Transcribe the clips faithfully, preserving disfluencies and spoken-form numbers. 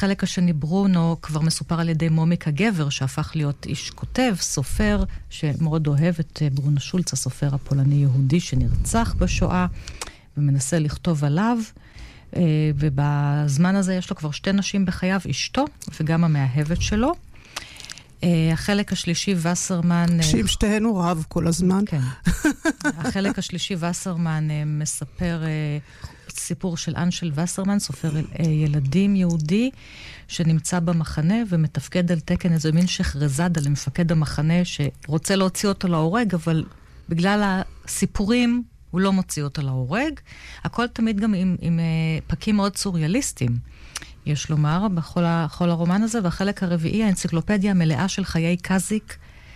החלק השני, ברונו, כבר מסופר על ידי מומיק הגבר, שהפך להיות איש כותב, סופר, שמאוד אוהב את ברונו שולץ, הסופר הפולני-יהודי שנרצח בשואה, ומנסה לכתוב עליו, ובזמן הזה יש לו כבר שתי נשים בחייו, אשתו וגם המאהבת שלו. החלק השלישי, וסרמן... שעם שתיהן הוא רב כל הזמן. כן. החלק השלישי, וסרמן, מספר סיפור של אנשל וסרמן, סופר ילדים יהודי, שנמצא במחנה ומתפקד על תקן איזה מין שחרזדה למפקד המחנה, שרוצה להוציא אותו להורג, אבל בגלל הסיפורים הוא לא מוציא אותו להורג. הכל תמיד גם עם, עם פקים מאוד סוריאליסטיים. יש לומר, בכל ה, בכל הרומן הזה, והחלק הרביעי, האנציקלופדיה מלאה של חיי קזיק,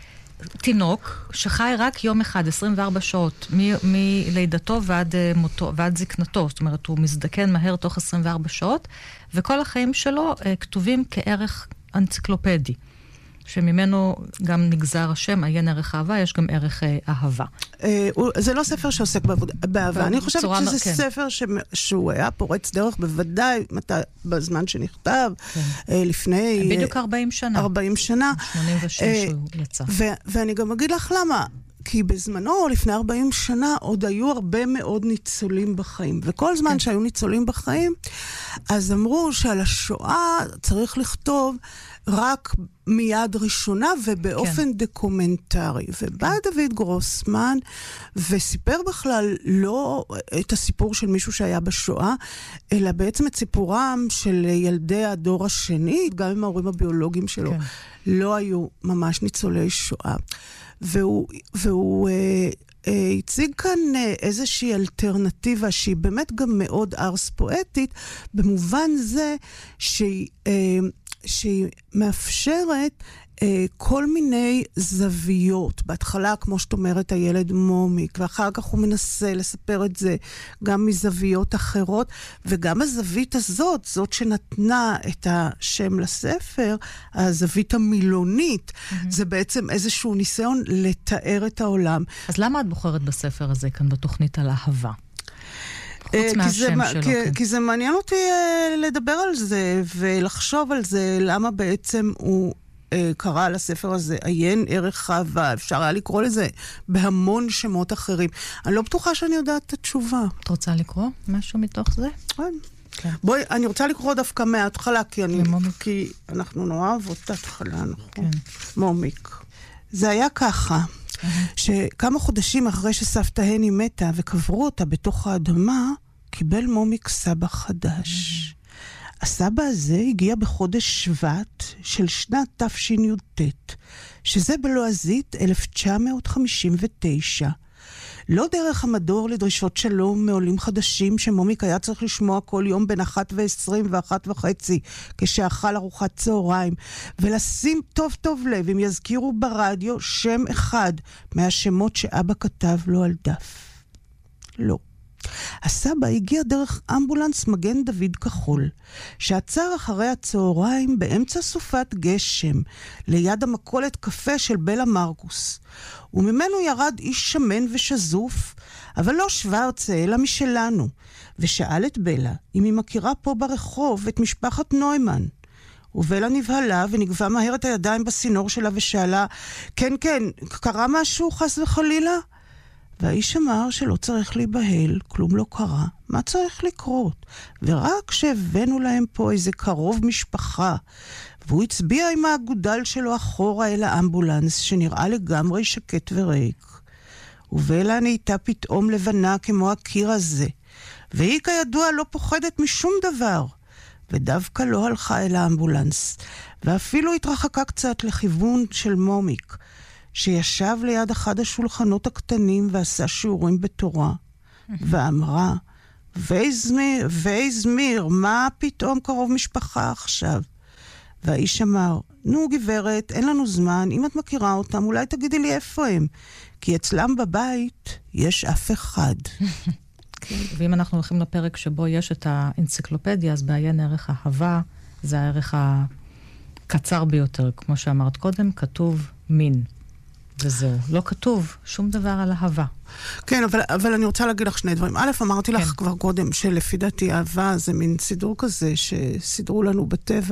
תינוק, שחי רק יום אחד, עשרים וארבע שעות, מ- מלידתו ועד מותו, ועד זקנתו. זאת אומרת, הוא מזדקן מהר תוך עשרים וארבע שעות, וכל החיים שלו uh, כתובים כערך אנציקלופדי, שממנו גם נגזר השם, עיין ערך אהבה, יש גם ערך אה, אהבה. אה, זה לא ספר שעוסק באהבה, אני חושבת שזה כן. ספר ש... שהוא היה פורץ דרך בוודאי, מת... בזמן שנכתב, כן. אה, לפני... בדיוק ארבעים שנה. ארבעים שנה. שמונים ושש אה, הוא יצא. ו... ואני גם אגיד לך למה, כי בזמנו, לפני ארבעים שנה, עוד היו הרבה מאוד ניצולים בחיים. וכל זמן כן. שהיו ניצולים בחיים, אז אמרו שעל השואה צריך לכתוב רק מיד ראשונה ובאופן כן. דוקומנטרי. ובא כן. דוד גרוסמן וסיפר בכלל לא את הסיפור של מישהו שהיה בשואה, אלא בעצם את סיפורם של ילדי הדור השני, גם עם ההורים הביולוגיים שלו, כן. לא היו ממש ניצולי שואה. והוא, והוא אה, אה, הציג כאן אה, איזושהי אלטרנטיבה שהיא באמת גם מאוד ארס פואטית, במובן זה שהיא, אה, שהיא מאפשרת אה, כל מיני זוויות. בהתחלה, כמו שאת אומרת, הילד מומיק, ואחר כך הוא מנסה לספר את זה גם מזוויות אחרות, וגם הזווית הזאת, זאת שנתנה את השם לספר, הזווית המילונית, mm-hmm. זה בעצם איזשהו ניסיון לתאר את העולם. אז למה את בוחרת בספר הזה כאן בתוכנית על אהבה? כי זה, כי, כי זה מעניין אותי לדבר על זה ולחשוב על זה, למה בעצם הוא קרא על הספר הזה עיין ערך אהבה. אפשר היה לקרוא לזה בהמון שמות אחרים. אני לא בטוחה שאני יודעת את התשובה. את רוצה לקרוא משהו מתוך זה? כן. בואי, אני רוצה לקרוא דווקא מההתחלה, כי, אני, כי אנחנו נורא אוהבות את ההתחלה, נכון? כן. מומיק. זה היה ככה. שכמה חודשים אחרי שסבתא הני מתה וקברו אותה בתוך האדמה, קיבל מומיק סבא חדש. הסבא הזה הגיע בחודש שבט של שנת תשי"ט, שזה בלועזית אלף תשע מאות חמישים ותשע. לא דרך המדור לדרישות שלום מעולים חדשים שמומיק היה צריך לשמוע כל יום בין אחת ועשרים ואחת וחצי כשאכל ארוחת צהריים, ולשים טוב טוב לב אם יזכירו ברדיו שם אחד מהשמות שאבא כתב לו על דף. לא. הסבא הגיע דרך אמבולנס מגן דוד כחול, שעצר אחרי הצהריים באמצע סופת גשם, ליד המכולת קפה של בלה מרקוס. וממנו ירד איש שמן ושזוף, אבל לא שוורצה, אלא משלנו, ושאל את בלה אם היא מכירה פה ברחוב את משפחת נוימן. ובלה נבהלה ונגבה מהר את הידיים בסינור שלה ושאלה, כן, כן, קרה משהו חס וחלילה? והאיש אמר שלא צריך להיבהל, כלום לא קרה. מה צריך לקרות? ורק שהבאנו להם פה איזה קרוב משפחה, והוא הצביע עם האגודל שלו אחורה אל האמבולנס, שנראה לגמרי שקט וריק. ובלה נהייתה פתאום לבנה כמו הקיר הזה, והיא כידוע לא פוחדת משום דבר, ודווקא לא הלכה אל האמבולנס, ואפילו התרחקה קצת לכיוון של מומיק, שישב ליד אחד השולחנות הקטנים ועשה שיעורים בתורה, ואמרה, ואיזמיר, ואיזמיר, מה פתאום קרוב משפחה עכשיו? והאיש אמר, נו גברת, אין לנו זמן, אם את מכירה אותם, אולי תגידי לי איפה הם, כי אצלם בבית יש אף אחד. ואם אנחנו הולכים לפרק שבו יש את האנציקלופדיה, אז בעיין ערך אהבה, זה הערך הקצר ביותר, כמו שאמרת קודם, כתוב מין. וזהו, לא כתוב שום דבר על אהבה. כן, אבל, אבל אני רוצה להגיד לך שני דברים. א', אמרתי כן. לך כבר קודם שלפי דעתי אהבה זה מין סידור כזה שסידרו לנו בטבע